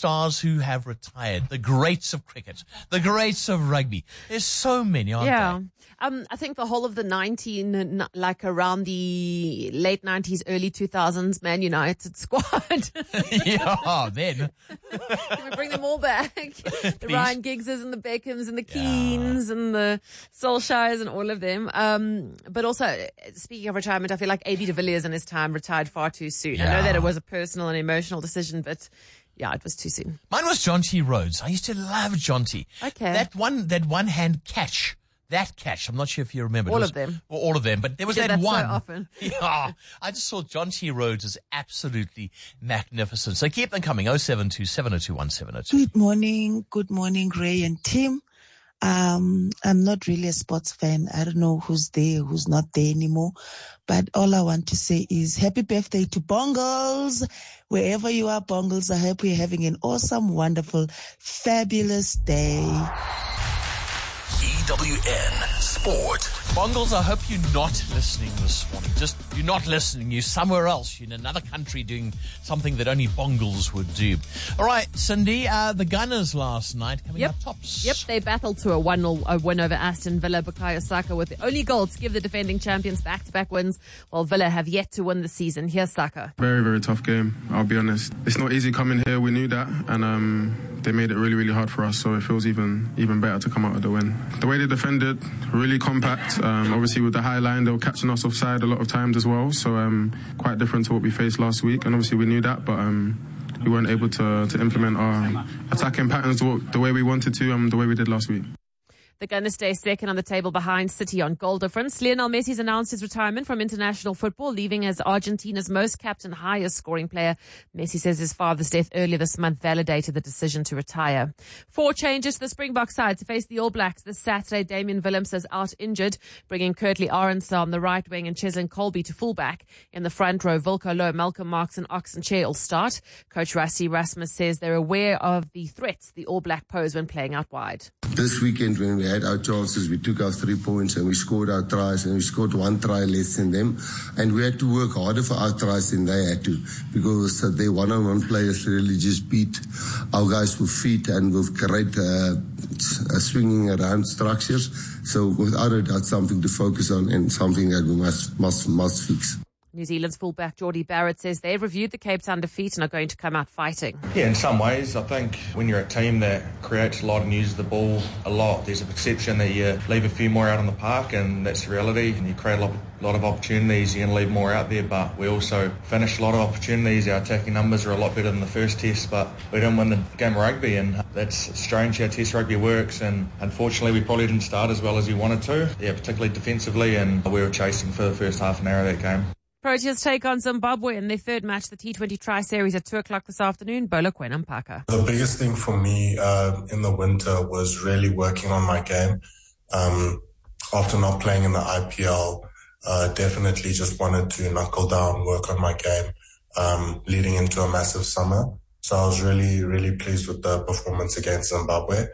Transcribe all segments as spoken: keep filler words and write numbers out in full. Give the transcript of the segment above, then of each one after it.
stars who have retired, the greats of cricket, the greats of rugby. There's so many, aren't yeah. there? Um, I think the whole of the nineteen, like around the late nineties, early two thousands Man United squad. Yeah, then. Can we bring them all back? The Please. Ryan Giggses and the Beckhams and the Keanes yeah. and the Solskjaers and all of them. Um, but also, speaking of retirement, I feel like A B de Villiers in his time retired far too soon. Yeah. I know that it was a personal and emotional decision, but yeah, it was too soon. Mine was John T. Rhodes. I used to love John T. Okay. That one, that one hand catch. That catch, I'm not sure if you remember. All was, of them. All of them, but there was that, that one. So often. Yeah, I just thought John T. Rhodes is absolutely magnificent. So keep them coming. oh seven two, seven oh two, one seven oh two. Good morning. Good morning, Ray and Tim. Um, I'm not really a sports fan. I don't know who's there, who's not there anymore. But all I want to say is happy birthday to Bongles. Wherever you are, Bongles, I hope you're having an awesome, wonderful, fabulous day. E W N Sport. Bongles, I hope you're not listening this morning. Just, you're not listening. You're somewhere else. You're in another country doing something that only Bongles would do. All right, Cindy, uh, the Gunners last night coming yep. up tops. Yep, they battled to a one nil win over Aston Villa. Bukayo Saka with the only goal to give the defending champions back-to-back wins, while Villa have yet to win the season. Here's Saka. Very, very tough game, I'll be honest. It's not easy coming here, we knew that, and um, they made it really, really hard for us, so it feels even even better to come out with the win. The way they defended, really compact. Um, obviously with the high line, they were catching us offside a lot of times as well, so um, quite different to what we faced last week, and obviously we knew that, but um, we weren't able to, to implement our attacking patterns the way we wanted to, um, the way we did last week. The Gunners stay second on the table behind City on goal difference. Lionel Messi's announced his retirement from international football, leaving as Argentina's most capped and highest scoring player. Messi says his father's death earlier this month validated the decision to retire. Four changes to the Springbok side to face the All Blacks this Saturday. Damian Willems is out injured, bringing Kurtley Arendse on the right wing and Cheslin Colby to fullback. In the front row, Wilco Louw, Malcolm Marx and Oxenchair will start. Coach Rassie Rasmus says they're aware of the threats the All Black pose when playing out wide. This weekend when we had our chances, we took our three points and we scored our tries, and we scored one try less than them. And we had to work harder for our tries than they had to, because uh, their one-on-one players really just beat our guys with feet and with great uh, uh, swinging around structures. So without a doubt, something to focus on and something that we must must must fix. New Zealand's fullback Geordie Barrett says they've reviewed the Cape Town defeat and are going to come out fighting. Yeah, in some ways, I think when you're a team that creates a lot and uses the ball a lot, there's a perception that you leave a few more out on the park, and that's the reality. And you create a lot, a lot of opportunities, you're going to leave more out there, but we also finished a lot of opportunities. Our attacking numbers are a lot better than the first test, but we didn't win the game of rugby, and that's strange how test rugby works, and unfortunately we probably didn't start as well as we wanted to, yeah, particularly defensively, and we were chasing for the first half an hour of that game. Proteas take on Zimbabwe in their third match, the T twenty Tri-Series at two o'clock this afternoon. Bola Quenampaka. The biggest thing for me uh, in the winter was really working on my game. Um, after not playing in the I P L, uh, definitely just wanted to knuckle down, work on my game, um, leading into a massive summer. So I was really, really pleased with the performance against Zimbabwe.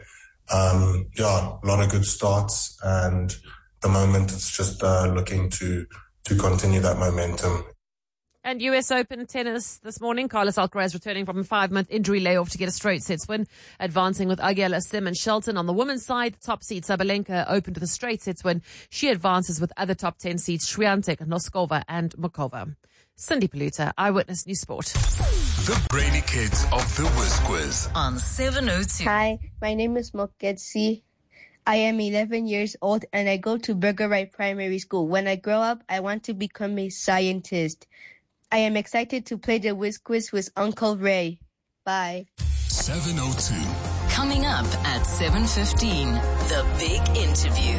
Um, yeah, a lot of good starts, and the moment it's just uh, looking to to continue that momentum. And U S Open tennis this morning. Carlos Alcaraz returning from a five-month injury layoff to get a straight sets win, advancing with Auger Sim and Shelton. On the women's side, the top seed Sabalenka opened with a straight sets win. She advances with other top ten seeds Swiatek, Noskova and Mokova. Cindy Paluta, Eyewitness News Sport. The Brainy Kids of the Whiz Quiz on seven oh two. Hi, my name is Moketsi. I am eleven years old and I go to Burger Right Primary School. When I grow up, I want to become a scientist. I am excited to play the Whiz Quiz with Uncle Ray. Bye. seven oh two. Coming up at seven fifteen, the big interview.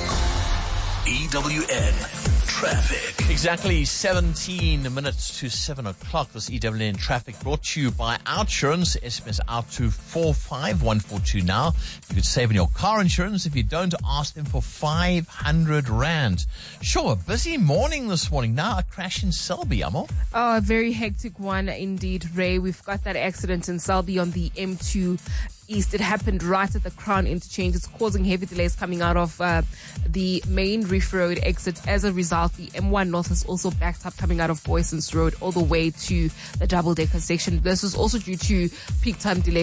E W N Traffic. Exactly seventeen minutes to seven o'clock. This E W N Traffic brought to you by Outsurance. S M S out to four five one four two now. You could save on your car insurance if you don't ask them for five hundred rand. Sure, busy morning this morning. Now a crash in Selby, Amo. Oh, a very hectic one indeed, Ray. We've got that accident in Selby on the M two East. It happened right at the Crown interchange. It's causing heavy delays coming out of uh, the main Reef Road exit. As a result, the M one North is also backed up coming out of Boysons Road all the way to the double-decker section. This was also due to peak time delays